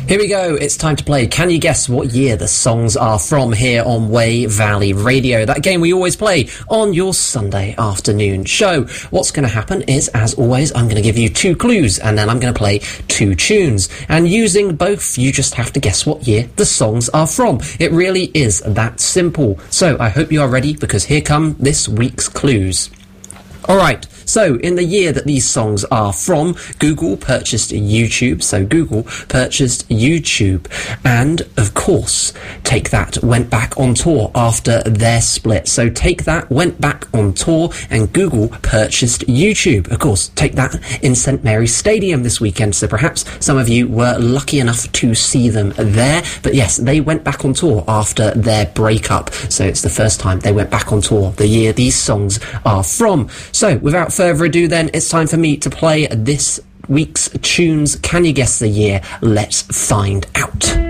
Here we go, it's time to play Can You Guess What Year the Songs Are From here on Way Valley Radio. That game we always play on your Sunday afternoon show. What's going to happen is, as always, I'm going to give you 2 clues and then I'm going to play 2 tunes. And using both, you just have to guess what year the songs are from. It really is that simple. So I hope you are ready because here come this week's clues. Alright, so in the year that these songs are from, Google purchased YouTube. So Google purchased YouTube. And, of course, Take That went back on tour after their split. So Take That went back on tour and Google purchased YouTube. Of course, Take That in St Mary's Stadium this weekend. So perhaps some of you were lucky enough to see them there. But yes, they went back on tour after their breakup. So it's the first time they went back on tour, the year these songs are from. So, without further ado then, it's time for me to play this week's tunes. Can you guess the year? Let's find out.